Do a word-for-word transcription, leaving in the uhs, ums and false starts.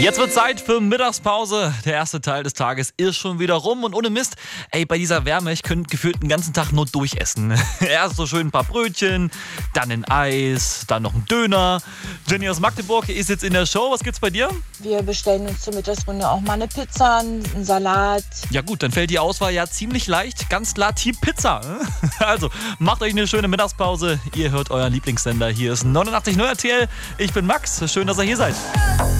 Jetzt wird Zeit für Mittagspause. Der erste Teil des Tages ist schon wieder rum und ohne Mist, ey, bei dieser Wärme, ich könnte gefühlt den ganzen Tag nur durchessen. Erst so schön ein paar Brötchen, dann ein Eis, dann noch ein Döner. Jenny aus Magdeburg ist jetzt in der Show. Was gibt's bei dir? Wir bestellen uns zur Mittagsrunde auch mal eine Pizza, einen Salat. Ja gut, dann fällt die Auswahl ja ziemlich leicht. Ganz klar Team Pizza. Also, macht euch eine schöne Mittagspause. Ihr hört euren Lieblingssender. Hier ist neunundachtzig Komma null R T L. Ich bin Max. Schön, dass ihr hier seid.